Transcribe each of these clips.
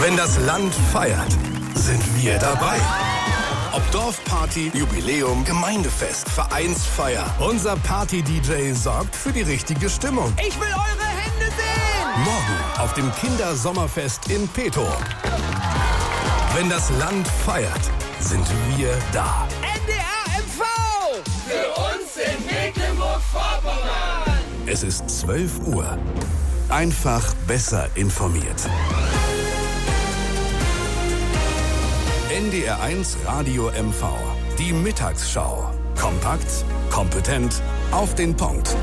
Wenn das Land feiert, sind wir dabei. Ob Dorfparty, Jubiläum, Gemeindefest, Vereinsfeier. Unser Party-DJ sorgt für die richtige Stimmung. Ich will eure Hände sehen! Morgen auf dem Kindersommerfest in Petow. Wenn das Land feiert, sind wir da. NDR MV! Für uns in Mecklenburg-Vorpommern! Es ist 12 Uhr. Einfach besser informiert. NDR1 Radio MV. Die Mittagsschau. Kompakt, kompetent, auf den Punkt.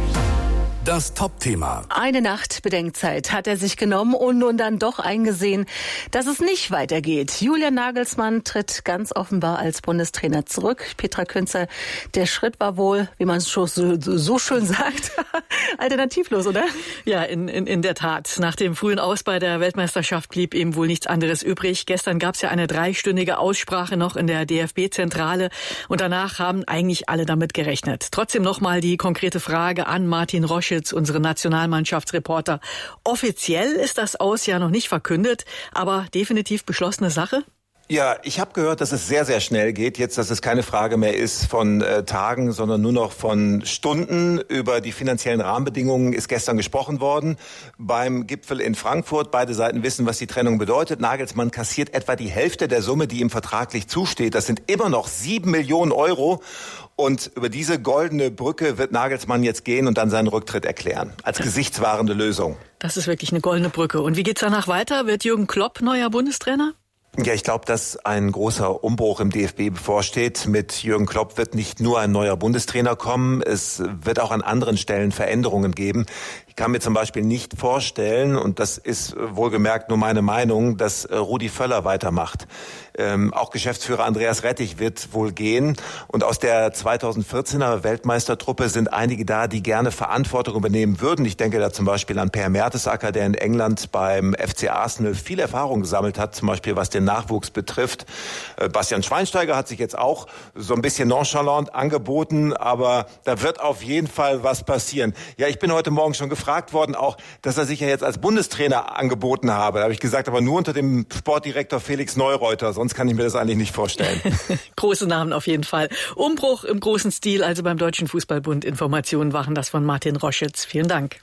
Das Top-Thema. Eine Nacht Bedenkzeit hat er sich genommen und nun dann doch eingesehen, dass es nicht weitergeht. Julian Nagelsmann tritt ganz offenbar als Bundestrainer zurück. Petra Künzer, der Schritt war wohl, wie man es so schön sagt, alternativlos, oder? Ja, in der Tat. Nach dem frühen Aus bei der Weltmeisterschaft blieb ihm wohl nichts anderes übrig. Gestern gab es ja eine 3-stündige Aussprache noch in der DFB-Zentrale und danach haben eigentlich alle damit gerechnet. Trotzdem nochmal die konkrete Frage an Martin Roschitz, unsere Nationalmannschaftsreporter. Offiziell ist das Aus ja noch nicht verkündet, aber definitiv beschlossene Sache? Ja, ich habe gehört, dass es sehr, sehr schnell geht. Jetzt, dass es keine Frage mehr ist von Tagen, sondern nur noch von Stunden. Über die finanziellen Rahmenbedingungen ist gestern gesprochen worden beim Gipfel in Frankfurt. Beide Seiten wissen, was die Trennung bedeutet. Nagelsmann kassiert etwa die Hälfte der Summe, die ihm vertraglich zusteht. Das sind immer noch 7 Millionen Euro. Und über diese goldene Brücke wird Nagelsmann jetzt gehen und dann seinen Rücktritt erklären. Als gesichtswahrende Lösung. Das ist wirklich eine goldene Brücke. Und wie geht's danach weiter? Wird Jürgen Klopp neuer Bundestrainer? Ja, ich glaube, dass ein großer Umbruch im DFB bevorsteht. Mit Jürgen Klopp wird nicht nur ein neuer Bundestrainer kommen, es wird auch an anderen Stellen Veränderungen geben. Ich kann mir zum Beispiel nicht vorstellen, und das ist wohlgemerkt nur meine Meinung, dass Rudi Völler weitermacht. Auch Geschäftsführer Andreas Rettich wird wohl gehen. Und aus der 2014er Weltmeistertruppe sind einige da, die gerne Verantwortung übernehmen würden. Ich denke da zum Beispiel an Per Mertesacker, der in England beim FC Arsenal viel Erfahrung gesammelt hat, zum Beispiel was den Nachwuchs betrifft. Bastian Schweinsteiger hat sich jetzt auch so ein bisschen nonchalant angeboten, aber da wird auf jeden Fall was passieren. Ja, ich bin heute Morgen schon gefragt worden, auch, dass er sich ja jetzt als Bundestrainer angeboten habe. Da habe ich gesagt, aber nur unter dem Sportdirektor Felix Neureuter, sonst kann ich mir das eigentlich nicht vorstellen. Große Namen auf jeden Fall. Umbruch im großen Stil, also beim Deutschen Fußballbund. Informationen waren das von Martin Roschitz. Vielen Dank.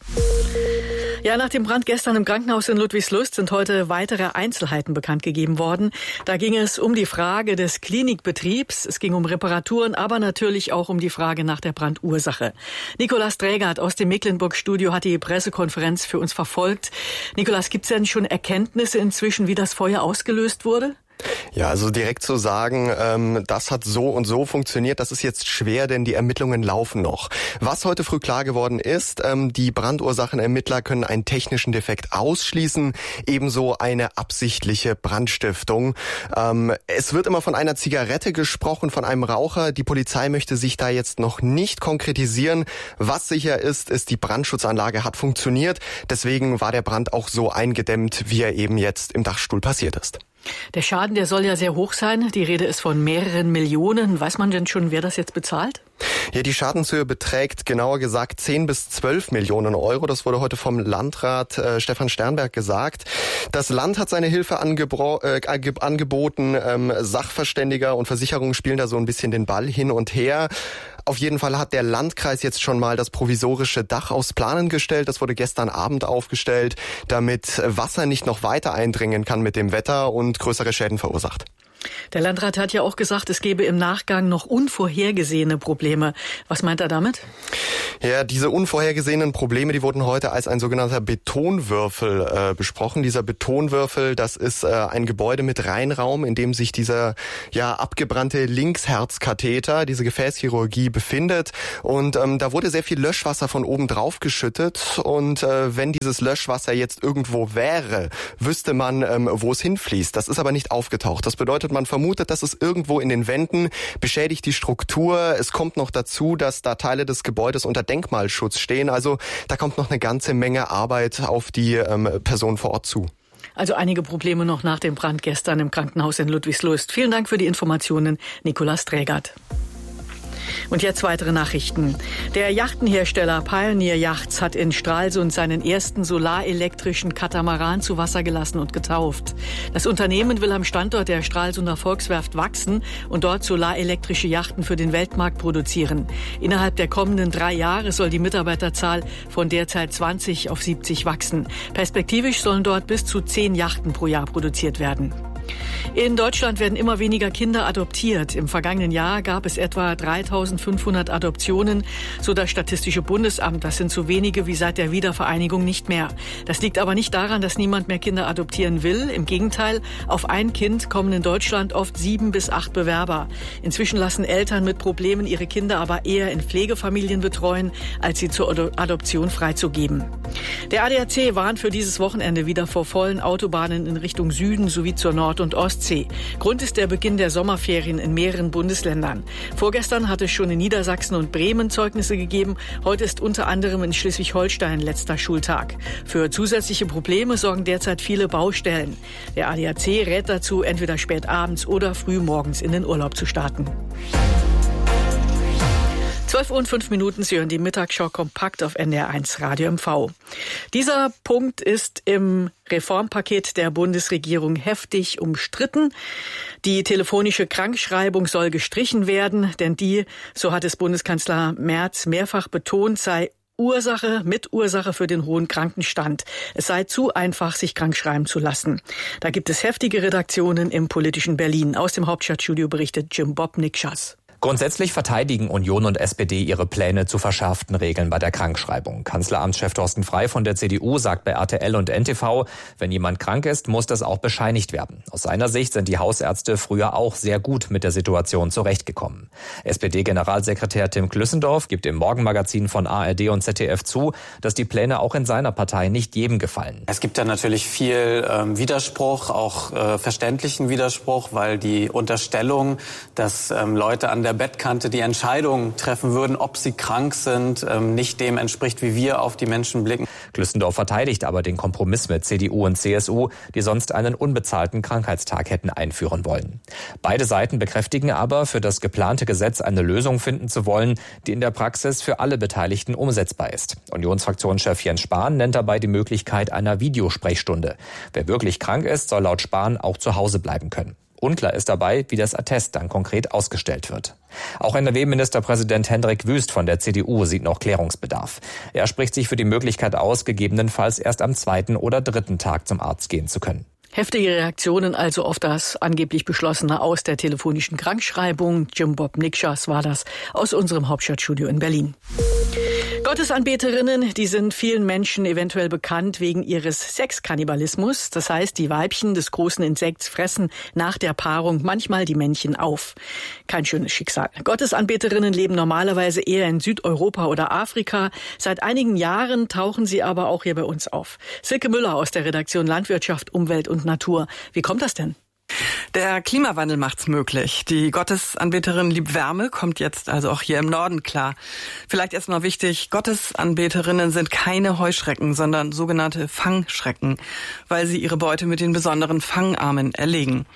Ja, nach dem Brand gestern im Krankenhaus in Ludwigslust sind heute weitere Einzelheiten bekannt gegeben worden. Da ging es um die Frage des Klinikbetriebs, es ging um Reparaturen, aber natürlich auch um die Frage nach der Brandursache. Nikolaus Trägert aus dem Mecklenburg-Studio hat die Pressekonferenz für uns verfolgt. Nikolaus, gibt es denn schon Erkenntnisse inzwischen, wie das Feuer ausgelöst wurde? Ja, also direkt zu sagen, das hat so und so funktioniert, das ist jetzt schwer, denn die Ermittlungen laufen noch. Was heute früh klar geworden ist, die Brandursachenermittler können einen technischen Defekt ausschließen, ebenso eine absichtliche Brandstiftung. Es wird immer von einer Zigarette gesprochen, von einem Raucher. Die Polizei möchte sich da jetzt noch nicht konkretisieren. Was sicher ist, die Brandschutzanlage hat funktioniert. Deswegen war der Brand auch so eingedämmt, wie er eben jetzt im Dachstuhl passiert ist. Der Schaden, der soll ja sehr hoch sein. Die Rede ist von mehreren Millionen. Weiß man denn schon, wer das jetzt bezahlt? Ja, die Schadenshöhe beträgt genauer gesagt 10 bis 12 Millionen Euro. Das wurde heute vom Landrat Stefan Sternberg gesagt. Das Land hat seine Hilfe angeboten. Sachverständiger und Versicherungen spielen da so ein bisschen den Ball hin und her. Auf jeden Fall hat der Landkreis jetzt schon mal das provisorische Dach aufs Planen gestellt. Das wurde gestern Abend aufgestellt, damit Wasser nicht noch weiter eindringen kann mit dem Wetter und größere Schäden verursacht. Der Landrat hat ja auch gesagt, es gebe im Nachgang noch unvorhergesehene Probleme. Was meint er damit? Ja, diese unvorhergesehenen Probleme, die wurden heute als ein sogenannter Betonwürfel besprochen. Dieser Betonwürfel, das ist ein Gebäude mit Reinraum, in dem sich dieser abgebrannte Linksherzkatheter, diese Gefäßchirurgie befindet. Und da wurde sehr viel Löschwasser von oben drauf geschüttet. Und wenn dieses Löschwasser jetzt irgendwo wäre, wüsste man, wo es hinfließt. Das ist aber nicht aufgetaucht. Das bedeutet, man vermutet, dass es irgendwo in den Wänden beschädigt die Struktur. Es kommt noch dazu, dass da Teile des Gebäudes unter Denkmalschutz stehen. Also da kommt noch eine ganze Menge Arbeit auf die Person vor Ort zu. Also einige Probleme noch nach dem Brand gestern im Krankenhaus in Ludwigslust. Vielen Dank für die Informationen, Nikolaus Trägert. Und jetzt weitere Nachrichten. Der Yachtenhersteller Pioneer Yachts hat in Stralsund seinen ersten solarelektrischen Katamaran zu Wasser gelassen und getauft. Das Unternehmen will am Standort der Stralsunder Volkswerft wachsen und dort solarelektrische Yachten für den Weltmarkt produzieren. Innerhalb der kommenden 3 Jahre soll die Mitarbeiterzahl von derzeit 20 auf 70 wachsen. Perspektivisch sollen dort bis zu 10 Yachten pro Jahr produziert werden. In Deutschland werden immer weniger Kinder adoptiert. Im vergangenen Jahr gab es etwa 3.500 Adoptionen, so das Statistische Bundesamt. Das sind so wenige wie seit der Wiedervereinigung nicht mehr. Das liegt aber nicht daran, dass niemand mehr Kinder adoptieren will. Im Gegenteil, auf ein Kind kommen in Deutschland oft 7 bis 8 Bewerber. Inzwischen lassen Eltern mit Problemen ihre Kinder aber eher in Pflegefamilien betreuen, als sie zur Adoption freizugeben. Der ADAC warnt für dieses Wochenende wieder vor vollen Autobahnen in Richtung Süden sowie zur Nord- und Ostsee. Grund ist der Beginn der Sommerferien in mehreren Bundesländern. Vorgestern hat es schon in Niedersachsen und Bremen Zeugnisse gegeben. Heute ist unter anderem in Schleswig-Holstein letzter Schultag. Für zusätzliche Probleme sorgen derzeit viele Baustellen. Der ADAC rät dazu, entweder spät abends oder früh morgens in den Urlaub zu starten. 12:05 Uhr, Sie hören die Mittagsschau kompakt auf NDR1 Radio MV. Dieser Punkt ist im Reformpaket der Bundesregierung heftig umstritten. Die telefonische Krankschreibung soll gestrichen werden, denn die, so hat es Bundeskanzler Merz mehrfach betont, sei Mitursache für den hohen Krankenstand. Es sei zu einfach, sich krankschreiben zu lassen. Da gibt es heftige Redaktionen im politischen Berlin. Aus dem Hauptstadtstudio berichtet Jim Bob Nikschas. Grundsätzlich verteidigen Union und SPD ihre Pläne zu verschärften Regeln bei der Krankschreibung. Kanzleramtschef Thorsten Frey von der CDU sagt bei RTL und NTV, wenn jemand krank ist, muss das auch bescheinigt werden. Aus seiner Sicht sind die Hausärzte früher auch sehr gut mit der Situation zurechtgekommen. SPD-Generalsekretär Tim Klüssendorf gibt im Morgenmagazin von ARD und ZDF zu, dass die Pläne auch in seiner Partei nicht jedem gefallen. Es gibt da natürlich viel Widerspruch, auch verständlichen Widerspruch, weil die Unterstellung, dass Leute an der Bettkante die Entscheidung treffen würden, ob sie krank sind, nicht dem entspricht, wie wir auf die Menschen blicken. Klüssendorf verteidigt aber den Kompromiss mit CDU und CSU, die sonst einen unbezahlten Krankheitstag hätten einführen wollen. Beide Seiten bekräftigen aber, für das geplante Gesetz eine Lösung finden zu wollen, die in der Praxis für alle Beteiligten umsetzbar ist. Unionsfraktionschef Jens Spahn nennt dabei die Möglichkeit einer Videosprechstunde. Wer wirklich krank ist, soll laut Spahn auch zu Hause bleiben können. Unklar ist dabei, wie das Attest dann konkret ausgestellt wird. Auch NRW-Ministerpräsident Hendrik Wüst von der CDU sieht noch Klärungsbedarf. Er spricht sich für die Möglichkeit aus, gegebenenfalls erst am 2. oder 3. Tag zum Arzt gehen zu können. Heftige Reaktionen also auf das angeblich beschlossene Aus der telefonischen Krankschreibung. Jim Bob Nikschas war das aus unserem Hauptstadtstudio in Berlin. Gottesanbeterinnen, die sind vielen Menschen eventuell bekannt wegen ihres Sexkannibalismus. Das heißt, die Weibchen des großen Insekts fressen nach der Paarung manchmal die Männchen auf. Kein schönes Schicksal. Gottesanbeterinnen leben normalerweise eher in Südeuropa oder Afrika. Seit einigen Jahren tauchen sie aber auch hier bei uns auf. Silke Müller aus der Redaktion Landwirtschaft, Umwelt und Natur. Wie kommt das denn? Der Klimawandel macht's möglich. Die Gottesanbeterin Liebwärme kommt jetzt also auch hier im Norden klar. Vielleicht erstmal wichtig, Gottesanbeterinnen sind keine Heuschrecken, sondern sogenannte Fangschrecken, weil sie ihre Beute mit den besonderen Fangarmen erlegen.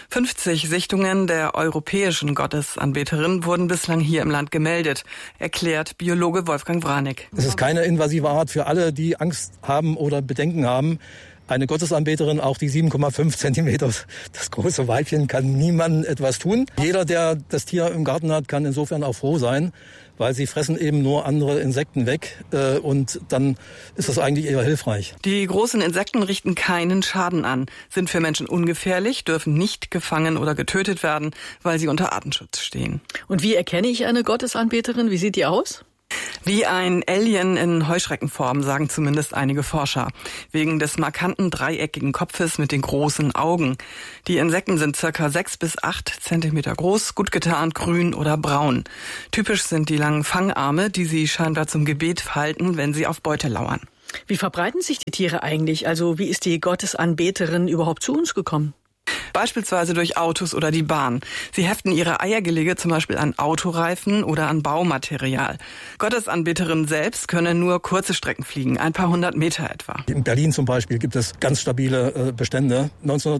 50 Sichtungen der europäischen Gottesanbeterin wurden bislang hier im Land gemeldet, erklärt Biologe Wolfgang Wranek. Es ist keine invasive Art für alle, die Angst haben oder Bedenken haben. Eine Gottesanbeterin, auch die 7,5 Zentimeter, das große Weibchen, kann niemandem etwas tun. Jeder, der das Tier im Garten hat, kann insofern auch froh sein, weil sie fressen eben nur andere Insekten weg und dann ist das eigentlich eher hilfreich. Die großen Insekten richten keinen Schaden an, sind für Menschen ungefährlich, dürfen nicht gefangen oder getötet werden, weil sie unter Artenschutz stehen. Und wie erkenne ich eine Gottesanbeterin? Wie sieht die aus? Wie ein Alien in Heuschreckenform, sagen zumindest einige Forscher. Wegen des markanten dreieckigen Kopfes mit den großen Augen. Die Insekten sind ca. 6 bis 8 Zentimeter groß, gut getarnt, grün oder braun. Typisch sind die langen Fangarme, die sie scheinbar zum Gebet falten, wenn sie auf Beute lauern. Wie verbreiten sich die Tiere eigentlich? Also wie ist die Gottesanbeterin überhaupt zu uns gekommen? beispielsweise durch Autos oder die Bahn. Sie heften ihre Eiergelege zum Beispiel an Autoreifen oder an Baumaterial. Gottesanbeterinnen selbst können nur kurze Strecken fliegen, ein paar hundert Meter etwa. In Berlin zum Beispiel gibt es ganz stabile Bestände.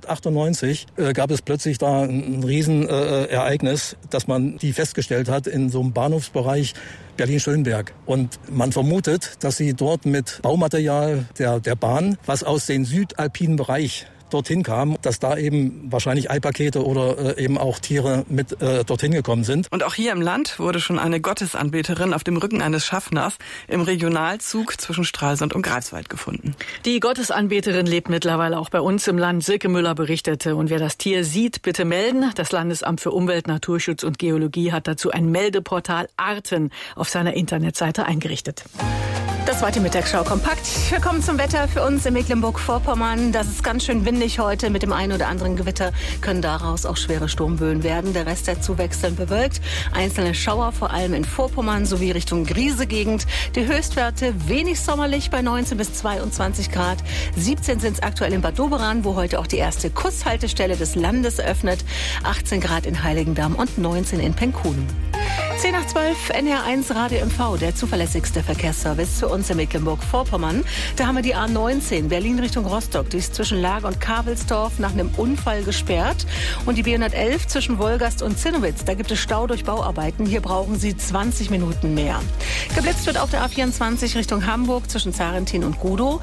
1998 gab es plötzlich da ein Riesenereignis, dass man die festgestellt hat in so einem Bahnhofsbereich Berlin-Schöneberg. Und man vermutet, dass sie dort mit Baumaterial der Bahn, was aus dem südalpinen Bereich dorthin kam, dass da eben wahrscheinlich Eipakete oder eben auch Tiere mit dorthin gekommen sind. Und auch hier im Land wurde schon eine Gottesanbeterin auf dem Rücken eines Schaffners im Regionalzug zwischen Stralsund und Greifswald gefunden. Die Gottesanbeterin lebt mittlerweile auch bei uns im Land. Silke Müller berichtete. Und wer das Tier sieht, bitte melden. Das Landesamt für Umwelt, Naturschutz und Geologie hat dazu ein Meldeportal Arten auf seiner Internetseite eingerichtet. Das war die Mittagsschau kompakt. Wir kommen zum Wetter für uns in Mecklenburg-Vorpommern. Das ist ganz schön windig heute. Mit dem einen oder anderen Gewitter können daraus auch schwere Sturmböen werden. Der Rest dazu wechselnd bewölkt. Einzelne Schauer, vor allem in Vorpommern sowie Richtung Griese-Gegend. Die Höchstwerte wenig sommerlich bei 19 bis 22 Grad. 17 sind es aktuell in Bad Doberan, wo heute auch die erste Kusshaltestelle des Landes öffnet. 18 Grad in Heiligendamm und 19 in Penkunen. 10 nach 12, NR1 Radio MV, der zuverlässigste Verkehrsservice für uns in Mecklenburg-Vorpommern. Da haben wir die A19 Berlin Richtung Rostock. Die ist zwischen Lager und Kavelsdorf nach einem Unfall gesperrt. Und die B111 zwischen Wolgast und Zinnowitz. Da gibt es Stau durch Bauarbeiten. Hier brauchen Sie 20 Minuten mehr. Geblitzt wird auf der A24 Richtung Hamburg zwischen Zarentin und Gudow.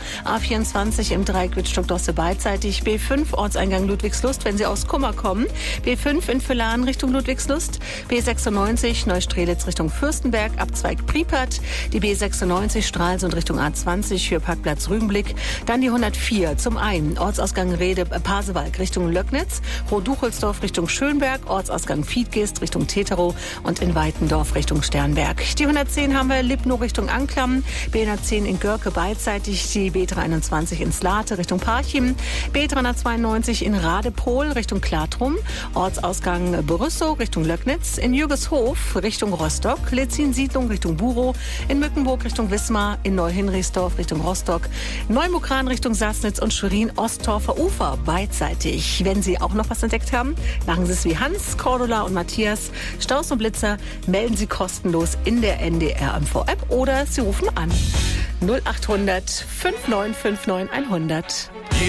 A24 im Dreieck Wittstock-Dosse beidseitig. B5 Ortseingang Ludwigslust, wenn Sie aus Kummer kommen. B5 in Villaren Richtung Ludwigslust. B96 Neustrelitz Richtung Fürstenberg, Abzweig Priepert, die B96 Stralsund Richtung A20 für Parkplatz Rügenblick, dann die 104 zum einen Ortsausgang Pasewalk Richtung Löcknitz, Roduchelsdorf Richtung Schönberg, Ortsausgang Fiedgest Richtung Teterow und in Weitendorf Richtung Sternberg. Die 110 haben wir Lipnow Richtung Anklam, B110 in Görke beidseitig, die B321 in Slate Richtung Parchim, B392 in Radepohl Richtung Klatrum, Ortsausgang Brüssow Richtung Löcknitz, in Jürgeshof Richtung Rostock, Letzin-Siedlung Richtung Burow, in Mückenburg Richtung Wismar, in Neuhinrichsdorf Richtung Rostock, Neumukran Richtung Sassnitz und Schwerin-Osttorfer Ufer beidseitig. Wenn Sie auch noch was entdeckt haben, machen Sie es wie Hans, Cordula und Matthias. Staus und Blitzer melden Sie kostenlos in der NDR-MV-App oder Sie rufen an 0800 5959 100.